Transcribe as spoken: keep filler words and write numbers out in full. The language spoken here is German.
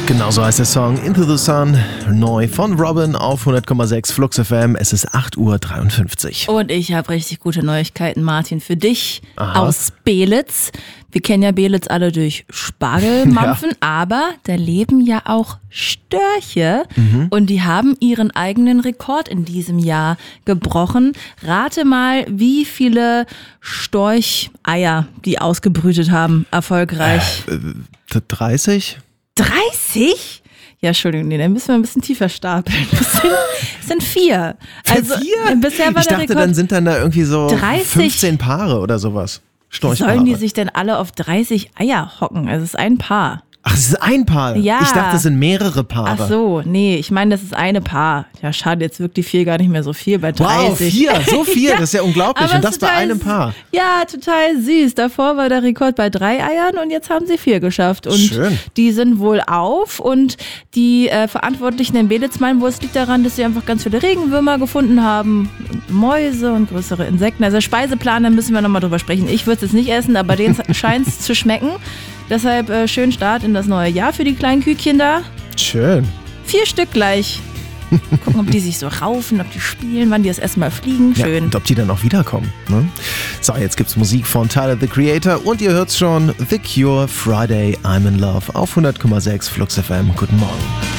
Genau so heißt der Song Into the Sun, neu von Robin auf hundert Komma sechs Flux F M. Es ist acht Uhr dreiundfünfzig. Und ich habe richtig gute Neuigkeiten, Martin, für dich. Aha. Aus Belitz. Wir kennen ja Belitz alle durch Spargelmampfen, ja. Aber da leben ja auch Störche. Mhm. Und die haben ihren eigenen Rekord in diesem Jahr gebrochen. Rate mal, wie viele Storcheier die ausgebrütet haben, erfolgreich. Äh, dreißig? dreißig? Ja, Entschuldigung, nee, dann müssen wir ein bisschen tiefer stapeln. Das sind, das sind vier. Also, vier? Bisher war ich der dachte, Rekord dann sind dann da irgendwie so dreißig. fünfzehn Paare oder sowas. Storchpaare. Sollen die sich denn alle auf dreißig Eier hocken? Also es ist ein Paar. Ach, es ist ein Paar? Ja. Ich dachte, es sind mehrere Paare. Ach so, nee, ich meine, das ist eine Paar. Ja, schade, jetzt wirkt die vier gar nicht mehr so viel bei dreißig. Wow, vier, so viel, ja, das ist ja unglaublich. Und das bei einem Paar. Ja, total süß. Davor war der Rekord bei drei Eiern und jetzt haben sie vier geschafft. Und schön. Die sind wohl auf und die äh, Verantwortlichen in Belitz meinen wohl, es liegt daran, dass sie einfach ganz viele Regenwürmer gefunden haben, und Mäuse und größere Insekten. Also Speiseplan, da müssen wir nochmal drüber sprechen. Ich würde es jetzt nicht essen, aber denen scheint es zu schmecken. Deshalb äh, schönen Start in das neue Jahr für die kleinen Küken da. Schön. Vier Stück gleich. Gucken, ob die sich so raufen, ob die spielen, wann die das erstmal fliegen. Schön. Ja, und ob die dann auch wiederkommen. Ne? So, jetzt gibt's Musik von Tyler, the Creator. Und ihr hört's schon, The Cure, Friday, I'm in Love auf hundert Komma sechs Flux F M. Guten Morgen.